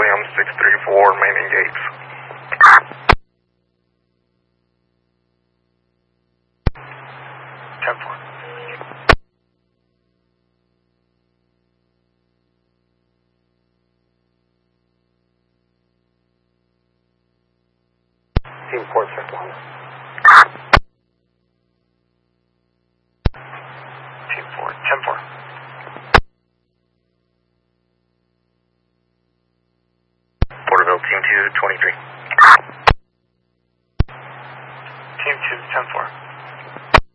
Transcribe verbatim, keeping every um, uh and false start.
Williams, six three four, main engage. ten four. Team four, check one. Team four, ten four. Porterville, Team two, twenty-three. Team two, ten four.